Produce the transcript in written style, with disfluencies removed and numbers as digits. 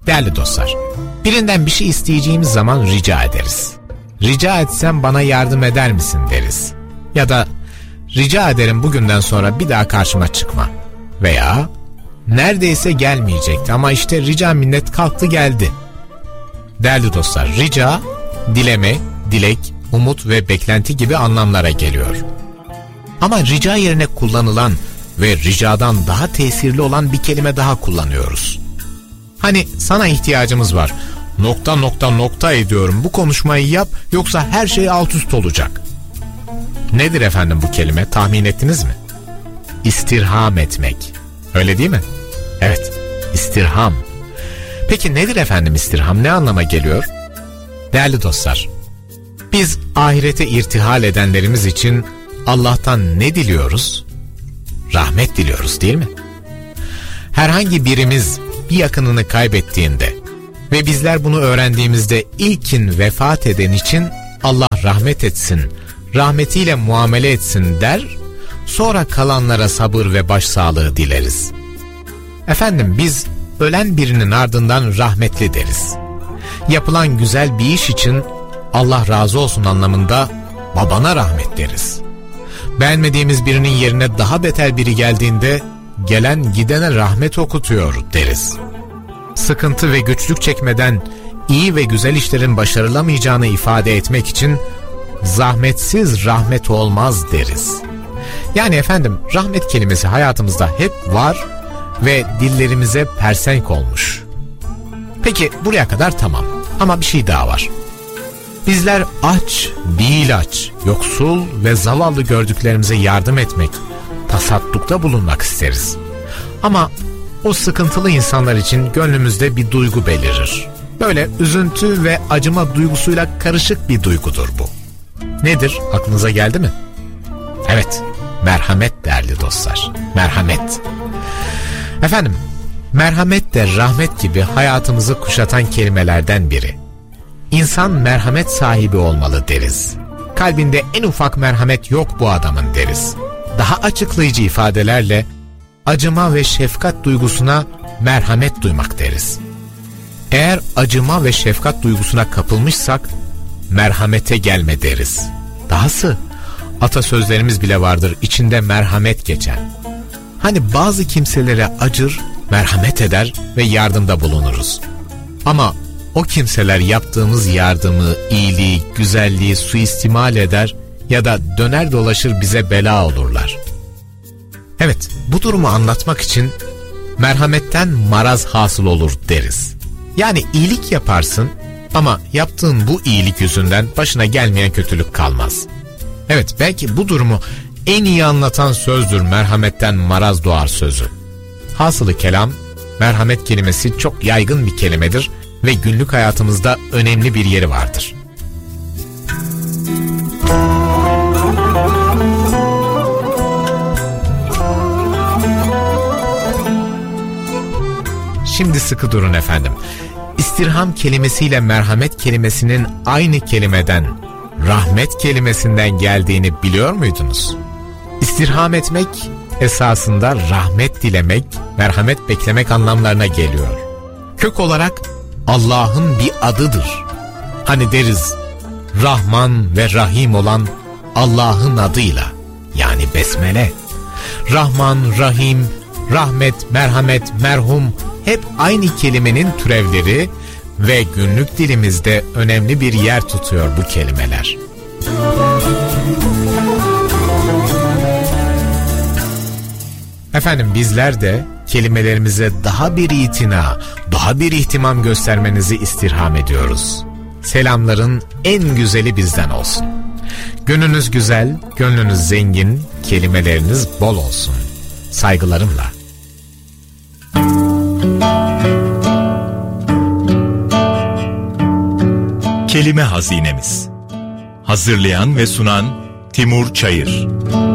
Değerli dostlar, birinden bir şey isteyeceğimiz zaman rica ederiz. Rica etsem bana yardım eder misin deriz. Ya da rica ederim bugünden sonra bir daha karşıma çıkma. Veya neredeyse gelmeyecekti ama işte rica minnet kalktı geldi. Değerli dostlar, rica, dileme, dilek, umut ve beklenti gibi anlamlara geliyor. Ama rica yerine kullanılan ve ricadan daha tesirli olan bir kelime daha kullanıyoruz. Hani sana ihtiyacımız var. ... ediyorum, bu konuşmayı yap yoksa her şey alt üst olacak. Nedir efendim bu kelime, tahmin ettiniz mi? İstirham etmek. Öyle değil mi? Evet, istirham. Peki nedir efendim istirham, ne anlama geliyor? Değerli dostlar, biz ahirete irtihal edenlerimiz için Allah'tan ne diliyoruz? Rahmet diliyoruz değil mi? Herhangi birimiz bir yakınını kaybettiğinde ve bizler bunu öğrendiğimizde ilkin vefat eden için Allah rahmet etsin, rahmetiyle muamele etsin der, sonra kalanlara sabır ve başsağlığı dileriz. Efendim biz ölen birinin ardından rahmetli deriz. Yapılan güzel bir iş için Allah razı olsun anlamında babana rahmet deriz. Beğenmediğimiz birinin yerine daha beter biri geldiğinde gelen gidene rahmet okutuyor deriz. Sıkıntı ve güçlük çekmeden iyi ve güzel işlerin başarılamayacağını ifade etmek için zahmetsiz rahmet olmaz deriz. Yani efendim rahmet kelimesi hayatımızda hep var ve dillerimize persenk olmuş. Peki buraya kadar tamam ama bir şey daha var. Bizler aç, değil aç, yoksul ve zavallı gördüklerimize yardım etmek, tasaddukta bulunmak isteriz. Ama o sıkıntılı insanlar için gönlümüzde bir duygu belirir. Böyle üzüntü ve acıma duygusuyla karışık bir duygudur bu. Nedir? Aklınıza geldi mi? Evet, merhamet değerli dostlar. Merhamet. Efendim, merhamet de rahmet gibi hayatımızı kuşatan kelimelerden biri. İnsan merhamet sahibi olmalı deriz. Kalbinde en ufak merhamet yok bu adamın deriz. Daha açıklayıcı ifadelerle acıma ve şefkat duygusuna merhamet duymak deriz. Eğer acıma ve şefkat duygusuna kapılmışsak merhamete gelme deriz. Dahası atasözlerimiz bile vardır içinde merhamet geçen. Hani bazı kimselere acır, merhamet eder ve yardımda bulunuruz. Ama o kimseler yaptığımız yardımı, iyiliği, güzelliği suistimal eder ya da döner dolaşır bize bela olurlar. Evet, bu durumu anlatmak için merhametten maraz hasıl olur deriz. Yani iyilik yaparsın ama yaptığın bu iyilik yüzünden başına gelmeyen kötülük kalmaz. Evet, belki bu durumu en iyi anlatan sözdür merhametten maraz doğar sözü. Hasılı kelam, merhamet kelimesi çok yaygın bir kelimedir ve günlük hayatımızda önemli bir yeri vardır. Şimdi sıkı durun efendim. İstirham kelimesiyle merhamet kelimesinin aynı kelimeden, rahmet kelimesinden geldiğini biliyor muydunuz? İstirham etmek esasında rahmet dilemek, merhamet beklemek anlamlarına geliyor. Kök olarak Allah'ın bir adıdır. Hani deriz, Rahman ve Rahim olan Allah'ın adıyla, yani besmele. Rahman, Rahim, rahmet, merhamet, merhum hep aynı kelimenin türevleri ve günlük dilimizde önemli bir yer tutuyor bu kelimeler. Efendim bizler de kelimelerimize daha bir itina, daha bir ihtimam göstermenizi istirham ediyoruz. Selamların en güzeli bizden olsun. Gönlünüz güzel, gönlünüz zengin, kelimeleriniz bol olsun. Saygılarımla. Kelime Hazinemiz. Hazırlayan ve sunan Timur Çayır.